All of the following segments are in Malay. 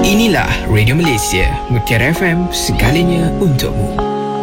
Inilah Radio Malaysia, Mutiara FM, segalanya untukmu.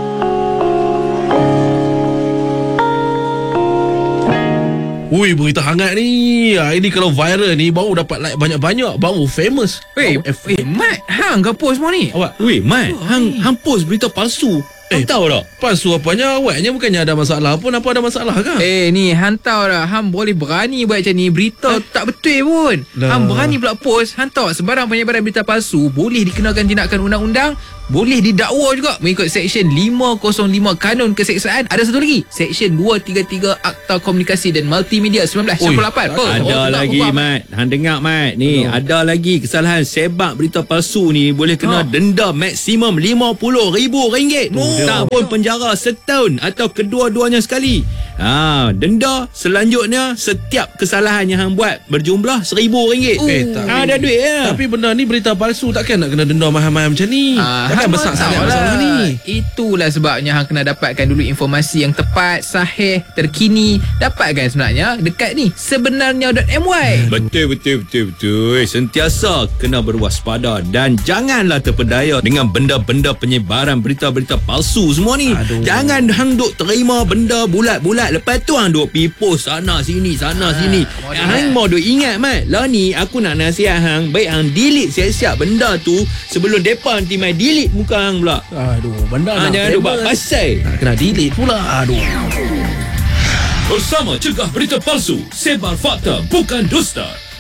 Ui, berita hangat ni. Ini kalau viral ni baru dapat like banyak-banyak, baru famous. Mat, hang ke post semua ni? Awak Weh, Mat, hang post berita palsu. Hang tahu tak? palsu apanya? Awaknya bukannya ada masalah pun. Apa ada masalah kan? Ni hantar dah. Hang boleh berani buat macam ni. Berita tak betul pun. Hang berani pula post. Hantar sebarang penyebaran berita palsu boleh dikenakan tindakan undang-undang, boleh didakwa juga mengikut Seksyen 505 Kanun Keseksaan. Ada satu lagi, Seksyen 233 Akta Komunikasi dan Multimedia 1998. Ada lagi, Mat. Hang dengar, Mat. Ni, ada lagi kesalahan sebab berita palsu ni boleh kena denda maksimum RM50,000. Tak pun penjara setahun atau kedua-duanya sekali. Denda selanjutnya setiap kesalahan yang hang buat berjumlah RM1,000. Ada duit ya. Tapi benda ni berita palsu, takkan nak kena denda mahal-mahal macam ni. Takkan besar sangat masalah ni. Itulah sebabnya hang kena dapatkan dulu informasi yang tepat, sahih, terkini. Dapatkan sebenarnya dekat ni sebenarnya.my. Betul. Sentiasa kena berwaspada dan janganlah terpedaya dengan benda-benda penyebaran berita-berita palsu semua ni. Jangan hang duk terima benda bulat-bulat, lepas tu hang duk pergi post sana sini. Hang mau duk ingat, Mat. Lah ni aku nak nasihat hang, baik hang delete siap-siap benda tu sebelum depa nanti mai delete muka hang pula. Benda Jangan duk buat pasal. kena delete pula. Bersama cegah berita palsu, sebar fakta bukan dusta.